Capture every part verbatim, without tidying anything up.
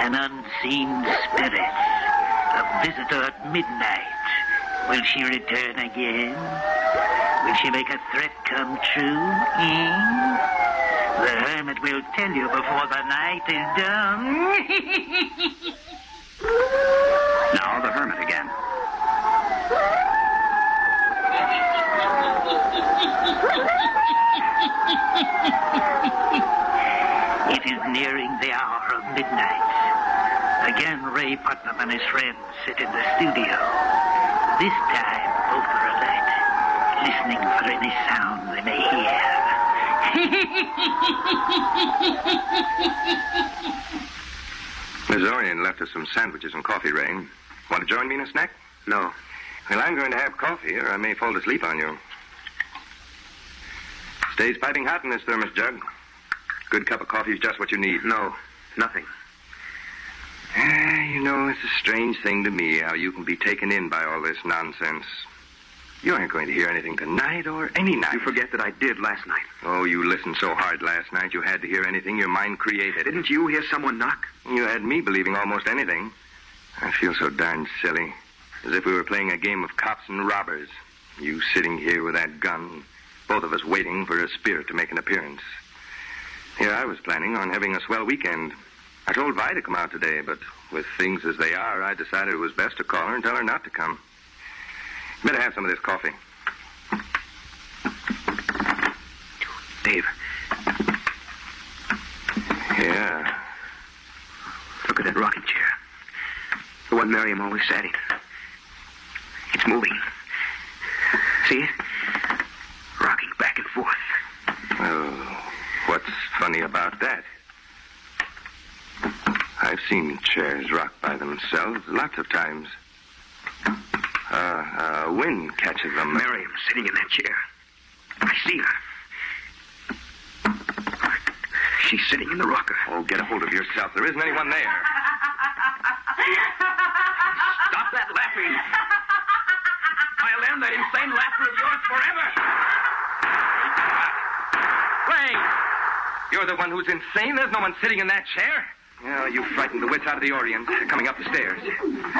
An unseen spirit. A visitor at midnight. Will she return again? Will she make a threat come true? Eh? The hermit will tell you before the night is done. Now the hermit again. It is nearing the hour of midnight. Again, Ray Putnam and his friends sit in the studio. This time, both are alert, listening for any sound they may hear. Miss Orion left us some sandwiches and coffee, Ray. Want to join me in a snack? No. Well, I'm going to have coffee, or I may fall asleep on you. Stays piping hot in this thermos jug. Good cup of coffee is just what you need. No, nothing. Ah, you know, it's a strange thing to me how you can be taken in by all this nonsense. You aren't going to hear anything tonight or any night. You forget that I did last night. Oh, you listened so hard last night you had to hear anything your mind created. Didn't you hear someone knock? You had me believing almost anything. I feel so darn silly. As if we were playing a game of cops and robbers. You sitting here with that gun, both of us waiting for a spirit to make an appearance. Here I was planning on having a swell weekend. I told Vi to come out today, but with things as they are, I decided it was best to call her and tell her not to come. You better have some of this coffee. Dave. Yeah. Look at that rocking chair. The one Miriam always sat in. It's moving. See it? Rocking back and forth. Well, what's funny about that? I've seen chairs rock by themselves lots of times. Uh, uh, wind catches them. Miriam sitting in that chair. I see her. She's sitting in the rocker. Oh, get a hold of yourself. There isn't anyone there. Stop that laughing. I'll end that insane laughter of yours forever. Ray! You're the one who's insane. There's no one sitting in that chair. Oh, you frightened the wits out of the Orient. They're coming up the stairs. Is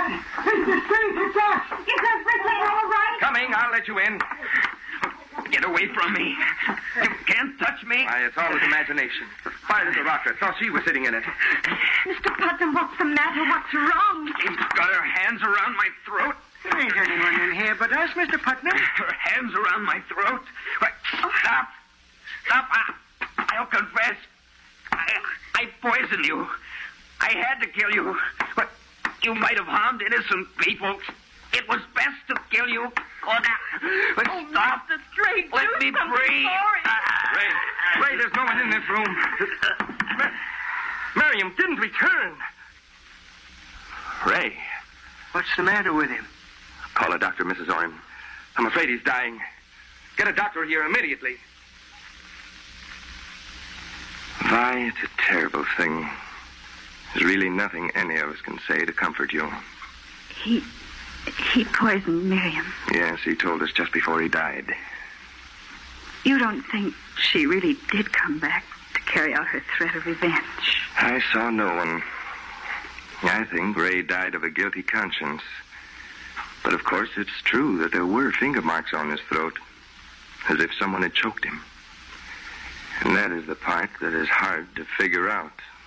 that all right? Coming. I'll let you in. Get away from me. You can't touch me. Why, it's all his imagination. The fire is a rocker. Thought she was sitting in it. Mister Putnam, what's the matter? What's wrong? She's got her hands around my throat. There ain't anyone in here but us, Mister Putnam. Her hands around my throat. Wait, stop. Stop. I, I'll confess. I, I poisoned you. I had to kill you. But you might have harmed innocent people. It was best to kill you. Oh, but Oh, stop. Mister Drake, Let do me something breathe. for him. Ray, Ray, there's no one in this room. Mar- Miriam didn't return. Ray. What's the matter with him? Call a doctor, Missus Orrin. I'm afraid he's dying. Get a doctor here immediately. Vi, it's a terrible thing. There's really nothing any of us can say to comfort you. He... he poisoned Miriam. Yes, he told us just before he died. You don't think she really did come back to carry out her threat of revenge? I saw no one. I think Ray died of a guilty conscience. But of course, it's true that there were finger marks on his throat, as if someone had choked him. And that is the part that is hard to figure out.